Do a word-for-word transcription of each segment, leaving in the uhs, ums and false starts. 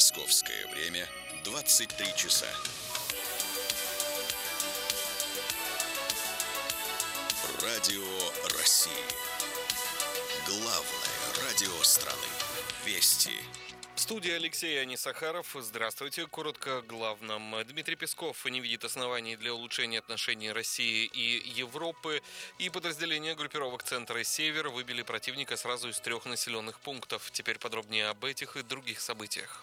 Московское время двадцать три часа. Радио России. Главное радио страны. Вести. В студии Алексей Анисахаров. Здравствуйте. Коротко о главном. Дмитрий Песков не видит оснований для улучшения отношений России и Европы. И подразделения группировок «Центр» и «Север» выбили противника сразу из трех населенных пунктов. Теперь подробнее об этих и других событиях.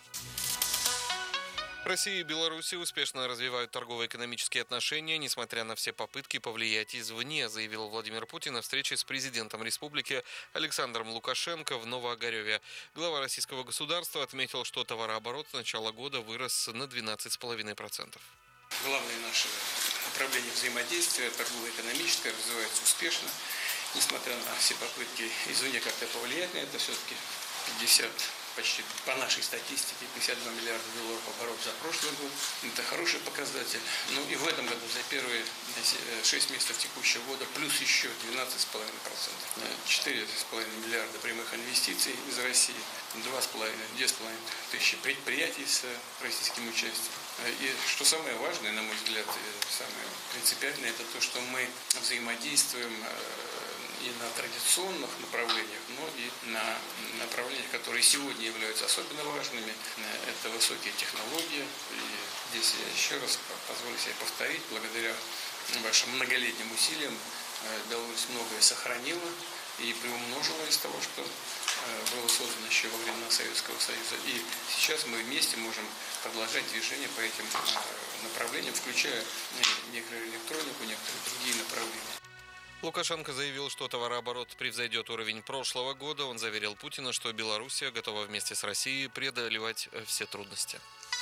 Россия и Беларусь успешно развивают торгово-экономические отношения, несмотря на все попытки повлиять извне, заявил Владимир Путин на встрече с президентом республики Александром Лукашенко в Новоогареве. Глава российского государства отметил, что товарооборот с начала года вырос на двенадцать целых пять десятых процента. Главное наше направление взаимодействия торгово-экономическое развивается успешно, несмотря на все попытки извне как-то повлиять на это, все-таки пятьдесят почти по нашей статистике пятьдесят два миллиарда долларов оборот за прошлый год. Это хороший показатель. Ну и в этом году за первые шесть месяцев текущего года плюс еще двенадцать целых пять десятых процента. четыре целых пять десятых миллиарда прямых инвестиций из России, два с половиной тысячи предприятий с российским участием. И что самое важное, на мой взгляд, самое принципиальное, это то, что мы взаимодействуем и на традиционных направлениях, но и на направлениях, которые сегодня являются особенно важными. Это высокие технологии. И здесь я еще раз позволю себе повторить, благодаря вашим многолетним усилиям довольно многое сохранило и приумножило из того, что было создано еще во времена Советского Союза. И сейчас мы вместе можем продолжать движение по этим направлениям, включая микроэлектронику, некоторые другие направления. Лукашенко заявил, что товарооборот превзойдет уровень прошлого года. Он заверил Путина, что Белоруссия готова вместе с Россией преодолевать все трудности.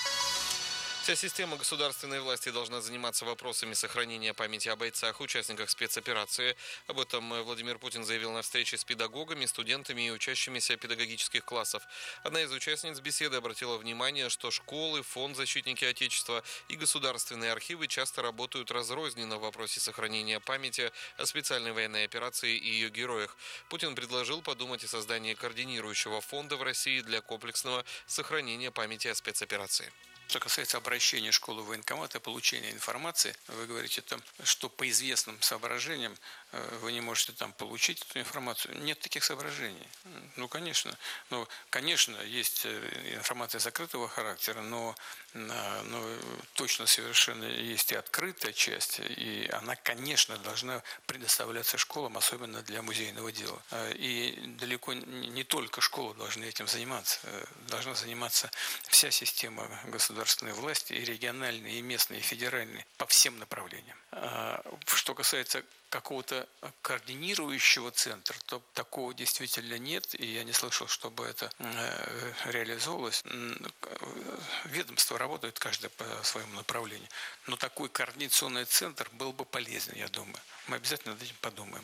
Вся система государственной власти должна заниматься вопросами сохранения памяти о бойцах, участниках спецоперации. Об этом Владимир Путин заявил на встрече с педагогами, студентами и учащимися педагогических классов. Одна из участниц беседы обратила внимание, что школы, фонд «Защитники Отечества» и государственные архивы часто работают разрозненно в вопросе сохранения памяти о специальной военной операции и ее героях. Путин предложил подумать о создании координирующего фонда в России для комплексного сохранения памяти о спецоперации. Что касается обращения школы в военкомат и получения информации, вы говорите, там, что по известным соображениям вы не можете там получить эту информацию. Нет таких соображений. Ну, конечно. Ну, конечно, есть информация закрытого характера, но, но точно совершенно есть и открытая часть, и она, конечно, должна предоставляться школам, особенно для музейного дела. И далеко не только школы должны этим заниматься. Должна заниматься вся система государства. Государственной власти, и региональные, и местные, и федеральные, по всем направлениям. Что касается какого-то координирующего центра, то такого действительно нет, и я не слышал, чтобы это реализовывалось. Ведомства работают каждое по своему направлению, но такой координационный центр был бы полезен, я думаю. Мы обязательно над этим подумаем.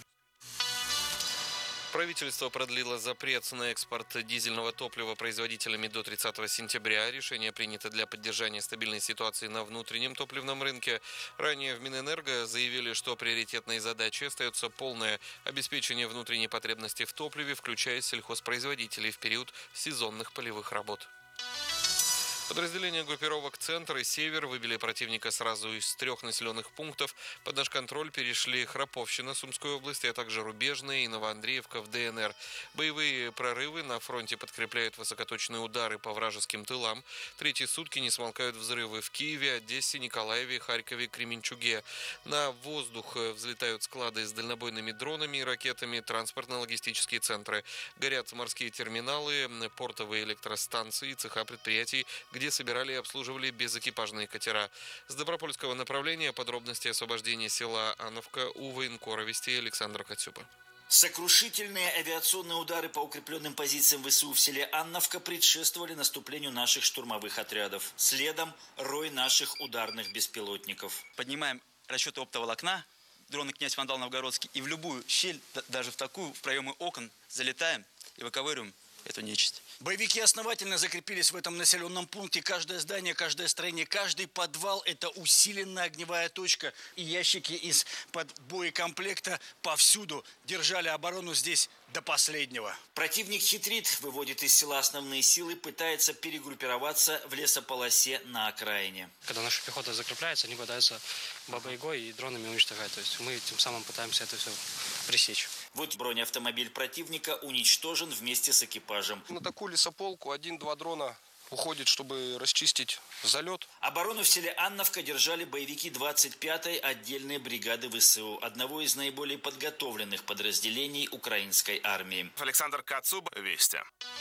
Правительство продлило запрет на экспорт дизельного топлива производителями до тридцатого сентября. Решение принято для поддержания стабильной ситуации на внутреннем топливном рынке. Ранее в Минэнерго заявили, что приоритетной задачей остается полное обеспечение внутренней потребности в топливе, включая сельхозпроизводителей в период сезонных полевых работ. Подразделения группировок «Центр» и «Север» выбили противника сразу из трех населенных пунктов. Под наш контроль перешли Храповщина Сумской области, а также Рубежная и Новоандреевка в Дэ Эн Эр. Боевые прорывы на фронте подкрепляют высокоточные удары по вражеским тылам. Третьи сутки не смолкают взрывы в Киеве, Одессе, Николаеве, Харькове, Кременчуге. На воздух взлетают склады с дальнобойными дронами и ракетами, транспортно-логистические центры. Горят морские терминалы, портовые электростанции, цеха предприятий, где собирали и обслуживали безэкипажные катера. С Добропольского направления подробности освобождения села Анновка у военкора вести Александра Коцюба. Сокрушительные авиационные удары по укрепленным позициям вэ эс у в селе Анновка предшествовали наступлению наших штурмовых отрядов. Следом рой наших ударных беспилотников. Поднимаем расчеты оптоволокна, дроны «Князь Вандал Новгородский», и в любую щель, даже в такую, в проемы окон, залетаем и выковыриваем эту нечисть. Боевики основательно закрепились в этом населенном пункте. Каждое здание, каждое строение, каждый подвал – это усиленная огневая точка. И ящики из-под боекомплекта повсюду держали оборону здесь до последнего. Противник хитрит, выводит из села основные силы, пытается перегруппироваться в лесополосе на окраине. Когда наша пехота закрепляется, они пытаются бабой-ягой и дронами уничтожать. То есть мы тем самым пытаемся это все пресечь. Вот бронеавтомобиль противника уничтожен вместе с экипажем. На такую лесополку один-два дрона уходит, чтобы расчистить залет. Оборону в селе Анновка держали боевики двадцать пятой отдельной бригады ВСУ, одного из наиболее подготовленных подразделений украинской армии. Александр Кацуб, Вести.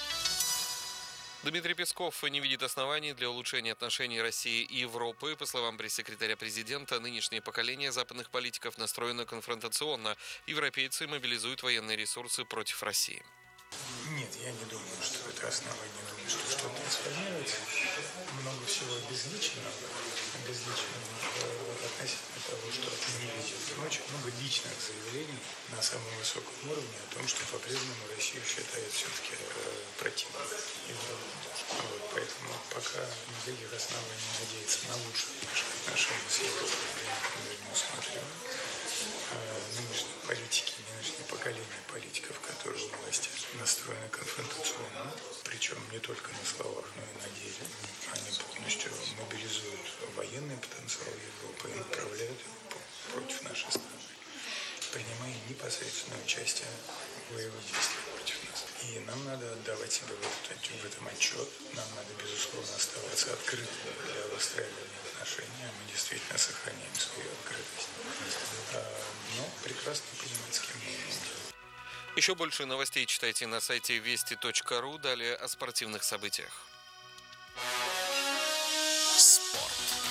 Дмитрий Песков не видит оснований для улучшения отношений России и Европы. По словам пресс-секретаря президента, нынешнее поколение западных политиков настроено конфронтационно. Европейцы мобилизуют военные ресурсы против России. Нет, я не думаю, что это основание. Думаю, что что-то трансформируется. Много всего безличного, безличного относительно того, что не видит. Очень много личных заявлений на самом высоком уровне о том, что по-прежнему Россию считает все-таки э, противником. Вот, поэтому пока никаких оснований надеяться на лучшие наши отношения с Европой я не усматриваю. Нынешние политики, нынешнее поколение политиков, которые у власти настроены конфронтационно, причем не только на словах, но и на деле. Они полностью мобилизуют военный потенциал Европы и направляют его против нашей страны, принимая непосредственное участие в боевых действиях против нас. И нам надо отдавать себе в, этот, в этом отчет. Нам надо, безусловно, оставаться открытыми для выстраивания отношений. Мы действительно сохраняем свою открытость. Но прекрасно понимать, с кем мы имеем дело. Еще больше новостей читайте на сайте вести точка ру. Далее о спортивных событиях. Спорт.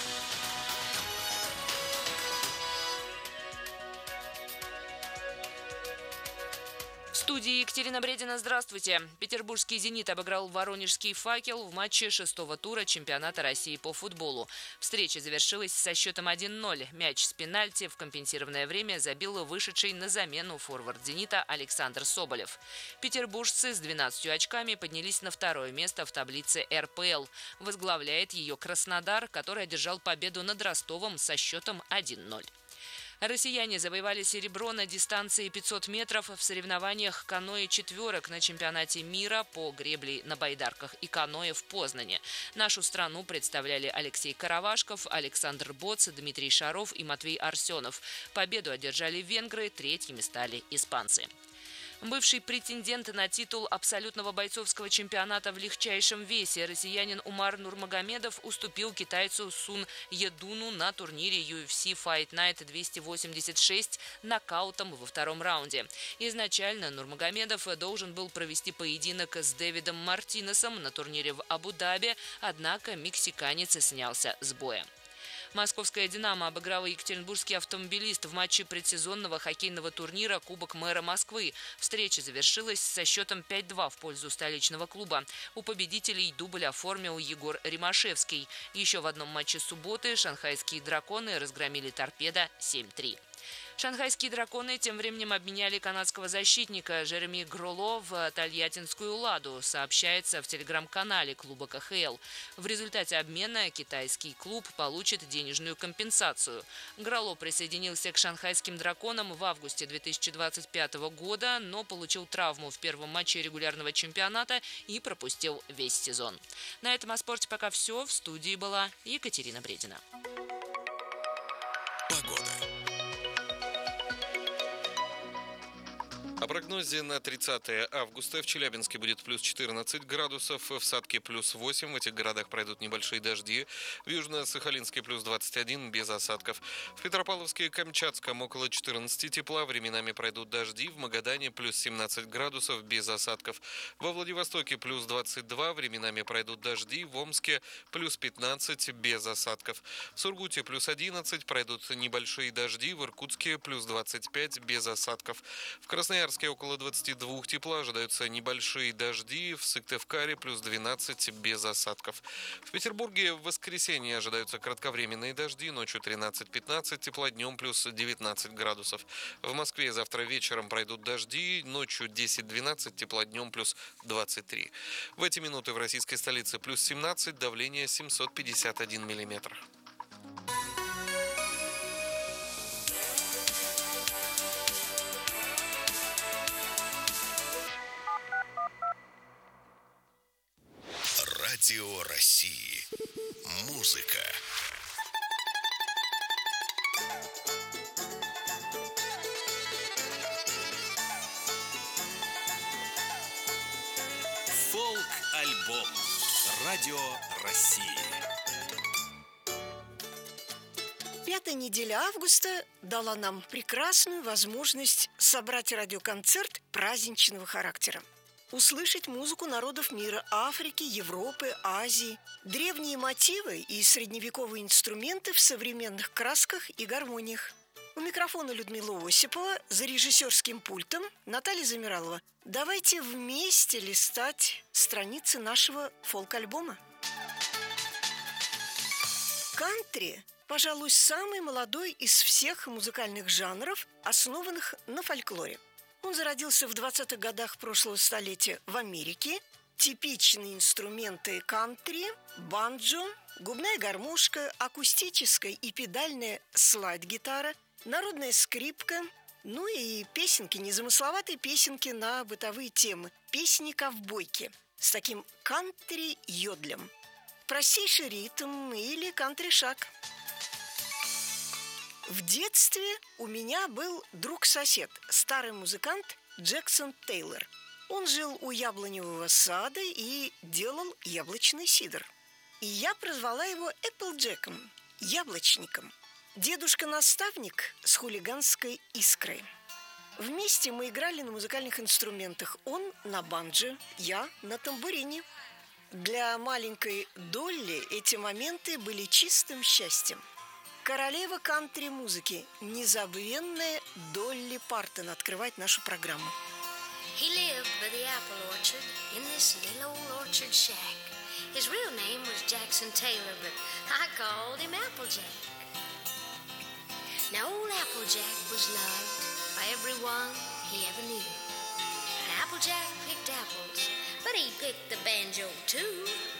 В студии Екатерина Бредина. Здравствуйте. Петербургский «Зенит» обыграл воронежский «Факел» в матче шестого тура чемпионата России по футболу. Встреча завершилась со счетом один ноль. Мяч с пенальти в компенсированное время забил вышедший на замену форвард «Зенита» Александр Соболев. Петербуржцы с двенадцатью очками поднялись на второе место в таблице эр пэ эл. Возглавляет ее Краснодар, который одержал победу над Ростовом со счетом один ноль. Россияне завоевали серебро на дистанции пятьсот метров в соревнованиях каноэ-четверок на чемпионате мира по гребле на байдарках и каноэ в Познане. Нашу страну представляли Алексей Каравашков, Александр Боц, Дмитрий Шаров и Матвей Арсенов. Победу одержали венгры, третьими стали испанцы. Бывший претендент на титул абсолютного бойцовского чемпионата в легчайшем весе россиянин Умар Нурмагомедов уступил китайцу Сун Едуну на турнире ю эф си Fight Night двести восемьдесят шесть нокаутом во втором раунде. Изначально Нурмагомедов должен был провести поединок с Дэвидом Мартинесом на турнире в Абу-Даби, однако мексиканец снялся с боя. Московская «Динамо» обыграла екатеринбургский «Автомобилист» в матче предсезонного хоккейного турнира «Кубок мэра Москвы». Встреча завершилась со счетом пять два в пользу столичного клуба. У победителей дубль оформил Егор Римашевский. Еще в одном матче субботы шанхайские «Драконы» разгромили «Торпедо» семь три. Шанхайские «Драконы» тем временем обменяли канадского защитника Жереми Гроло в тольяттинскую «Ладу», сообщается в телеграм-канале клуба ка ха эл. В результате обмена китайский клуб получит денежную компенсацию. Гроло присоединился к шанхайским «Драконам» в августе две тысячи двадцать пятого года, но получил травму в первом матче регулярного чемпионата и пропустил весь сезон. На этом о спорте пока все. В студии была Екатерина Бредина. Погода. О прогнозе на тридцатое августа. В Челябинске будет плюс четырнадцать градусов, в Сатке плюс восемь. В этих городах пройдут небольшие дожди. В Южно-Сахалинске плюс двадцать один, без осадков. В Петропавловске и Камчатском около четырнадцати тепла. Временами пройдут дожди. В Магадане плюс семнадцать градусов, без осадков. Во Владивостоке плюс двадцать два. Временами пройдут дожди. В Омске плюс пятнадцать, без осадков. В Сургуте плюс одиннадцать. Пройдут небольшие дожди. В Иркутске плюс двадцать пять, без осадков. В Красноярске Красноярске около двадцати двух тепла, ожидаются небольшие дожди, в Сыктывкаре плюс двенадцать без осадков. В Петербурге в воскресенье ожидаются кратковременные дожди, ночью тринадцать-пятнадцать тепла, днем плюс девятнадцать градусов. В Москве завтра вечером пройдут дожди, ночью десять-двенадцать тепла, днем плюс двадцать три. В эти минуты в российской столице плюс семнадцать, давление семьсот пятьдесят один миллиметр. Радио России. Музыка. Фолк-альбом. Радио России. Пятая неделя августа дала нам прекрасную возможность собрать радиоконцерт праздничного характера. Услышать музыку народов мира – Африки, Европы, Азии, древние мотивы и средневековые инструменты в современных красках и гармониях. У микрофона Людмила Осипова, за режиссерским пультом Наталья Замиралова. Давайте вместе листать страницы нашего фолк-альбома. Кантри, пожалуй, самый молодой из всех музыкальных жанров, основанных на фольклоре. Он зародился в двадцатых годах прошлого столетия в Америке. Типичные инструменты кантри – банджо, губная гармошка, акустическая и педальная слайд-гитара, народная скрипка, ну и песенки, незамысловатые песенки на бытовые темы, песни-ковбойки с таким кантри-йодлем, простейший ритм или кантри-шаг. В детстве у меня был друг-сосед, старый музыкант Джексон Тейлор. Он жил у яблоневого сада и делал яблочный сидр. И я прозвала его Эпплджеком, яблочником. Дедушка-наставник с хулиганской искрой. Вместе мы играли на музыкальных инструментах. Он на банджо, я на тамбурине. Для маленькой Долли эти моменты были чистым счастьем. Королева кантри-музыки, незабвенная Долли Партон, открывает нашу программу. He lived by the apple orchard in this little old orchard shack. His real name was Jackson Taylor, but I called him Applejack. Now old Applejack was loved by everyone he ever knew. And Applejack picked apples, but he picked the banjo too.